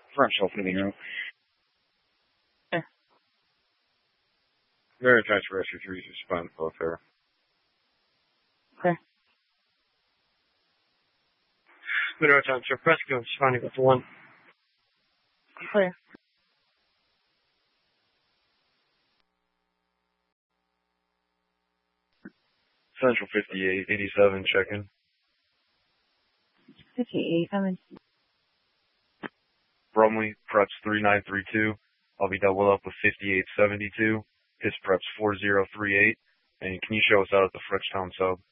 Front shelf living room. Okay. Veritas Rescue 3 respond both there. Okay. Veritas Rescue responding with 1. Clear. Central 5887, check-in. 58, I'm in. Brumley, preps 3932. I'll be doubled up with 5872. His preps 4038. And can you show us out at the Frenchtown sub?